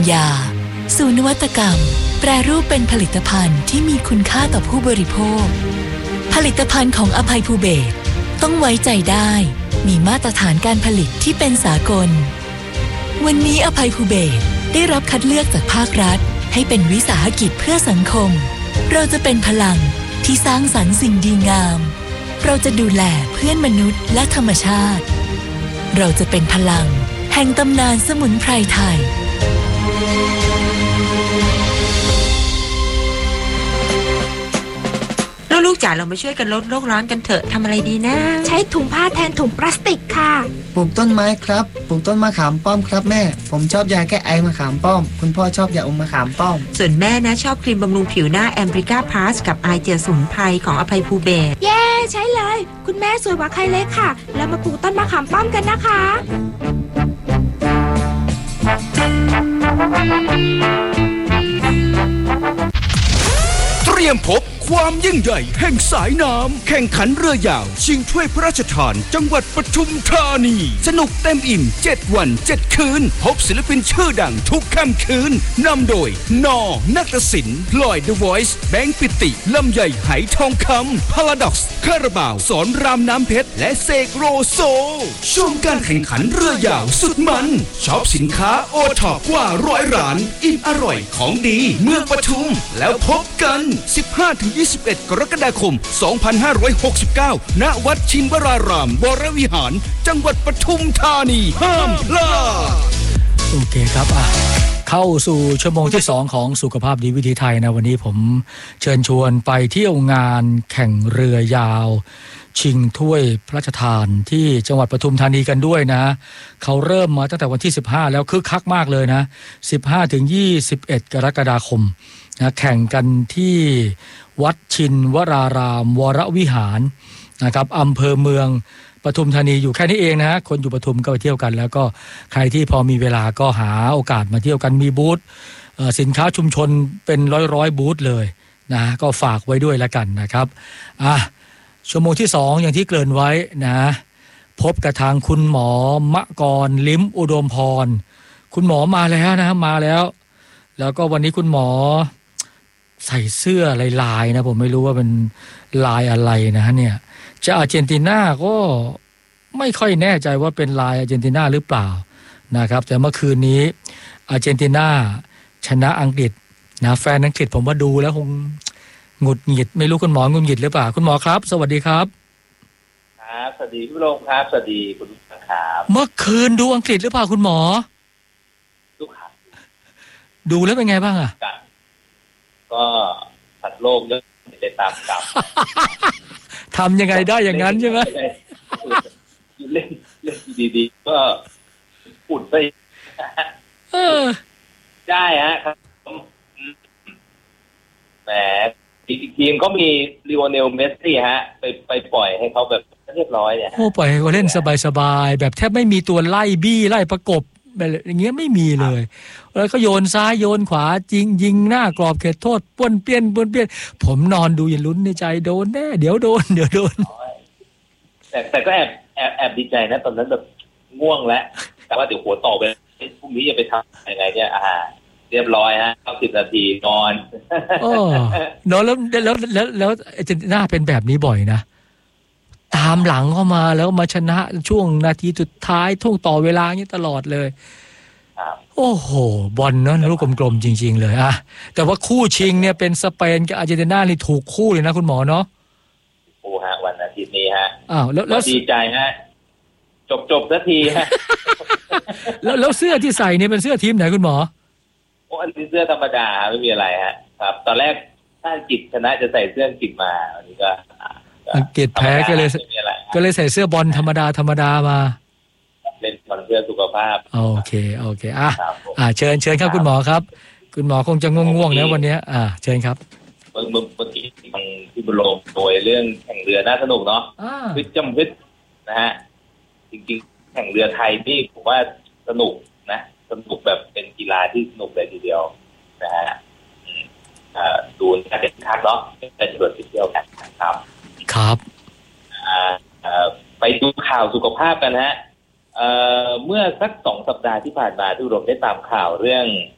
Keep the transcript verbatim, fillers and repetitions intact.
ยาสู่นวัตกรรมแปรรูปเป็นผลิตภัณฑ์ที่มีคุณค่าต่อผู้บริโภคผลิตภัณฑ์ของอภัยภูเบศรต้องไว้ใจได้มีมาตรฐานการผลิตที่เป็นสากลวันนี้อภัยภูเบศรได้รับคัดเลือกจากภาครัฐให้เป็นวิสาหกิจเพื่อสังคมเราจะเป็นพลังที่สร้างสรรค์สิ่งดีงามเราจะดูแลเพื่อนมนุษย์และธรรมชาติเราจะเป็นพลังแห่งตำนานสมุนไพรไทยลูกๆจ๋าเรามาช่วยกันลดโลกร้อนกันเถอะทำอะไรดีนะใช้ถุงผ้าแทนถุงพลาสติกค่ะปลูกต้นไม้ครับปลูกต้นมะขามป้อมครับแม่ผมชอบยาแก้ไอมะขามป้อมคุณพ่อชอบยาอมมะขามป้อมส่วนแม่นะชอบครีมบำรุงผิวหน้าแอมบริก้าพลัสกับไอเจลสมุนไพรของอภัยภูเบศรเย้ใช้เลยคุณแม่สวยกว่าใครเลยค่ะแล้วมาปลูกต้นมะขามป้อมกันนะคะเตรียมพบความยิ่งใหญ่แห่งสายน้ำแข่งขันเรือยาวชิงถ้วยพระราชทานจังหวัดปทุมธานีสนุกเต็มอิ่มเจ็ดวันเจ็ดคืนพบศิลปินชื่อดังทุกค่ำคืนนำโดยนอนัตศิลป์พลอยเดอะวอยซ์แบงค์ปิติลำใหญ่ไหทองคำพาราด็อกซ์คาราบาวสอนรามน้ำเพชรและเสกโรโซชมการแข่งขันเรือยาวสุดมันช็อปสินค้าโอท็อปกว่าร้อยร้านอิ่มอร่อยของดีเมืองปทุมแล้วพบกัน สิบห้าถึงยี่สิบเอ็ด กรกฎาคม สองพันห้าร้อยหกสิบเก้า ณ วัดชินวรารามวรวิหารจังหวัดปทุมธานีห้ามพลาดโอเคครับอ่ะเข้าสู่ชั่วโมงที่สองของสุขภาพดีวิถีไทยนะวันนี้ผมเชิญชวนไปเที่ยวงานแข่งเรือยาวชิงถ้วยพระราชทานที่จังหวัดปทุมธานีกันด้วยนะเขาเริ่มมาตั้งแต่วันที่สิบห้าแล้วคึกคักมากเลยนะ สิบห้าถึงยี่สิบเอ็ด กรกฎาคมนะแข่งกันที่วัดชินวรารามวรวิหารนะครับอำเภอเมืองปทุมธานีอยู่แค่นี้เองนะคนอยู่ปทุมก็ไปเที่ยวกันแล้วก็ใครที่พอมีเวลาก็หาโอกาสมาเที่ยวกันมีบูธสินค้าชุมชนเป็นร้อยๆบูธเลยนะก็ฝากไว้ด้วยละกันนะครับอ่ะชั่วโมงที่สองอย่างที่เกริ่นไว้นะพบกับทางคุณหมอมะกรลิ้มอุดมพรคุณหมอมาแล้วนะมาแล้วแล้วก็วันนี้คุณหมอใส่เสื้อลายๆนะผมไม่รู้ว่าเป็นลายอะไรนะฮะเนี่ยจะอาร์เจนตินาก็ไม่ค่อยแน่ใจว่าเป็นลายอาร์เจนตินาหรือเปล่านะครับแต่เมื่อคืนนี้อาร์เจนตินาชนะอังกฤษนะแฟนอังกฤษผมว่าดูแล้วคงหงุดหงิดไม่รู้คุณหมอหงุดหงิดหรือเปล่าคุณหมอครับสวัสดีครับครับสวัสดีพี่โรงครับสวัสดีคุณผู้ฟังครับเมื่อคืนดูอังกฤษหรือเปล่าคุณหมอดูครับดูแล้วเป็นไงบ้างอ่ะก็สัตว์โลกย่อมเป็นตามกรรมทำยังไงได้อย่างนั้นใช่ไหมเล่นเล่นดีๆก็อุดไปได้ฮะครับแหมอีกทีมก็มีลิโอเนลเมสซี่ฮะไปไปปล่อยให้เขาแบบเรียบร้อยเนี่ยโอ้ปล่อยให้เขาเล่นสบายๆแบบแทบไม่มีตัวไล่บี้ไล่ประกบแบบอย่างเงี้ยไม่มีเลยแล้วก็โยนซ้ายโยนขวาจริงยิงหน้ากรอบเขตโทษป้วนเปี้ยนป้วนเปี้ยนผมนอนดูอย่างลุ้นในใจโดนแน่เดี๋ยวโดนเดี๋ยวโดนแต่แต่ก็แอบแอบแอบดีใจนะตอนนั้นแบบง่วงแล้วแต่ว่าเดี๋ยวหัวต่อไปพรุ่งนี้จะไปทำยังไงเนี่ยอ่าเรียบร้อยฮะเข้าสิบนาทีนอนโอ้นอนแล้วแล้วแล้วแล้วอาร์เจนตินาเป็นแบบนี้บ่อยนะตามหลังเข้ามาแล้วมาชนะช่วงนาทีสุดท้ายท่วงต่อเวลาอย่างนี้ตลอดเลยโอ้โหบอลเนาะลูกกลมๆจริงๆเลยอะแต่ว่าคู่ชิงเนี่ยเป็นสเปนกับอาร์เจนตินานี่ถูกคู่เลยนะคุณหมอเนาะโอ้ฮะวันอาทิตย์นี้ฮะอ้าวแล้วแล้วดีใจฮะจบจบสักทีฮะแล้วแล้วเสื้อที่ใส่เนี่ยเป็นเสื้อทีมไหนคุณหมอโอ้อันนี้เสื้อธรรมดาไม่มีอะไรฮะครับตอนแรกถ้าอังกฤษชนะจะใส่เสื้ออังกฤษมาอันนี้ก็อังกฤษแพ้ก็เลยก็เลยใส่เสื้อบอลธรรมดาธรรมดามาเล่นบอลเพื่อสุขภาพโอเคโอเคอ่ะอ่าเชิญเชิญครับคุณหมอครับคุณหมอคงจะง่วงๆนะวันนี้อ่าเชิญครับเมื่อเมื่อกี้ทางที่บุญโลมโดยเรื่องแข่งเรือน่าสนุกเนาะพิจำพิจนะฮะจริงๆแข่งเรือไทยนี่ผมว่าสนุกนะสนุกแบบเป็นกีฬาที่สนุกเลยทีเดียวนะฮะดูการแข่งขันเนาะเป็นจุดเที่ยวกันครับครับไปดูข่าวสุขภาพกันฮะเมื่อสักสองสัปดาห์ที่ผ่านมาทุกท่านได้ตามข่าวเรื่อง